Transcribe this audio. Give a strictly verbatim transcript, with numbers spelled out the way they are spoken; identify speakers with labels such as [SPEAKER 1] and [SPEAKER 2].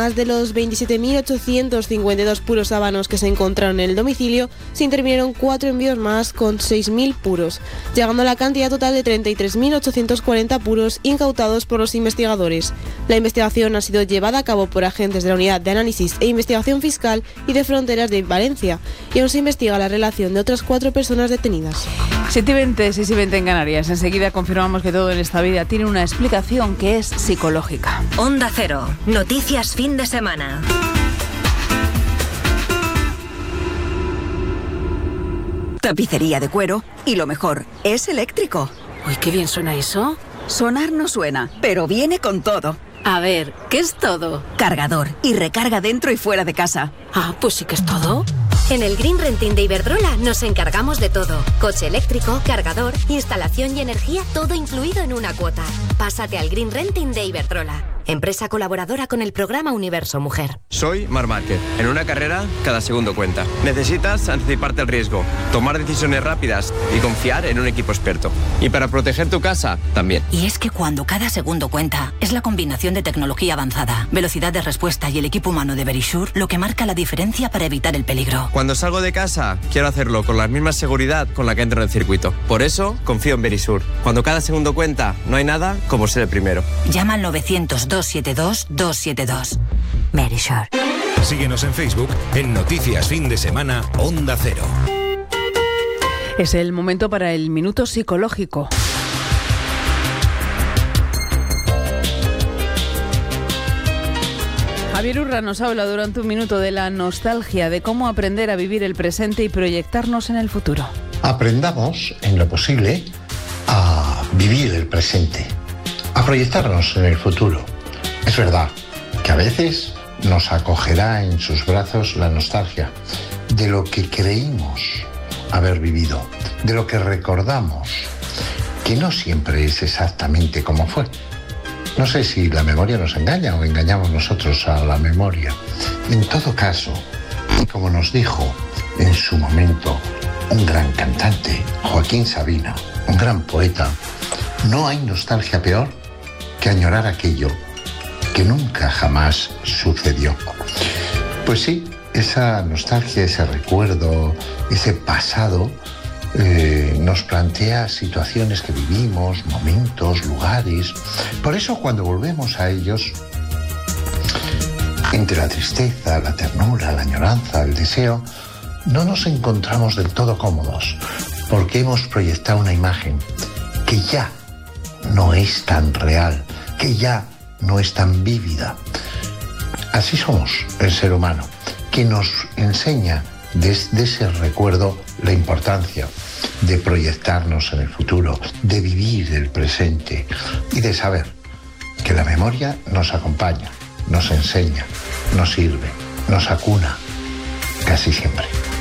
[SPEAKER 1] además de los veintisiete mil ochocientos cincuenta y dos puros habanos que se encontraron en el domicilio, se intervinieron cuatro envíos más con seis mil puros, llegando a la cantidad total de treinta y tres mil ochocientos cuarenta puros incautados por los investigadores. La investigación ha sido llevada a cabo por agentes de la Unidad de Análisis e Investigación Fiscal y de Fronteras de Valencia, y aún se investiga la relación de otras cuatro personas detenidas.
[SPEAKER 2] siete y veinte, seis y veinte en Canarias. Enseguida confirmamos que todo en esta vida tiene una explicación que es psicológica.
[SPEAKER 3] Onda Cero. Noticias fin de semana.
[SPEAKER 4] Tapicería de cuero y lo mejor, es eléctrico.
[SPEAKER 5] Uy, qué bien suena eso.
[SPEAKER 4] Sonar no suena, pero viene con todo.
[SPEAKER 5] A ver, ¿qué es todo?
[SPEAKER 4] Cargador y recarga dentro y fuera de casa.
[SPEAKER 5] Ah, pues sí que es todo.
[SPEAKER 3] En el Green Renting de Iberdrola nos encargamos de todo. Coche eléctrico, cargador, instalación y energía, todo incluido en una cuota. Pásate al Green Renting de Iberdrola, empresa colaboradora con el programa Universo Mujer.
[SPEAKER 6] Soy Marc Márquez. En una carrera, cada segundo cuenta. Necesitas anticiparte al riesgo, tomar decisiones rápidas y confiar en un equipo experto. Y para proteger tu casa, también.
[SPEAKER 7] Y es que cuando cada segundo cuenta, es la combinación de tecnología avanzada, velocidad de respuesta y el equipo humano de Verisure lo que marca la diferencia para evitar el peligro.
[SPEAKER 6] Cuando salgo de casa, quiero hacerlo con la misma seguridad con la que entro en el circuito. Por eso, confío en Verisure. Cuando cada segundo cuenta, no hay nada como ser el primero.
[SPEAKER 7] Llama al novecientos, doscientos setenta y dos, doscientos setenta y dos. Verisure.
[SPEAKER 8] Síguenos en Facebook en Noticias Fin de Semana Onda Cero.
[SPEAKER 2] Es el momento para el minuto psicológico. Javier Urra nos habla durante un minuto de la nostalgia, de cómo aprender a vivir el presente y proyectarnos en el futuro.
[SPEAKER 9] Aprendamos, en lo posible, a vivir el presente, a proyectarnos en el futuro. Es verdad que a veces nos acogerá en sus brazos la nostalgia de lo que creímos haber vivido, de lo que recordamos, que no siempre es exactamente como fue. No sé si la memoria nos engaña o engañamos nosotros a la memoria. En todo caso, y como nos dijo en su momento un gran cantante, Joaquín Sabina, un gran poeta, no hay nostalgia peor que añorar aquello que nunca jamás sucedió. Pues sí, esa nostalgia, ese recuerdo, ese pasado, Eh, nos plantea situaciones que vivimos, momentos, lugares. Por eso cuando volvemos a ellos, entre la tristeza, la ternura, la añoranza, el deseo, no nos encontramos del todo cómodos, porque hemos proyectado una imagen que ya no es tan real, que ya no es tan vívida. Así somos el ser humano, que nos enseña desde ese recuerdo la importancia de proyectarnos en el futuro, de vivir el presente y de saber que la memoria nos acompaña, nos enseña, nos sirve, nos acuna, casi siempre.